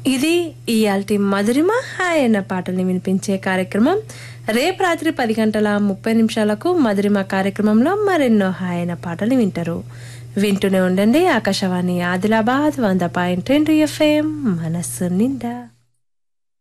ఇది ఇయాల్టి మధురిమ హాయన పాటల్ని వినిపించే కార్యక్రమం. రేపు రాత్రి 10:30 మధురిమ కార్యక్రమంలో మరెన్నో హాయన పాటలు వింటారు. వింటూనే ఉండండి ఆకాశవాణి ఆదిలాబాద్ 100.2 FM మనస్సు నిండా.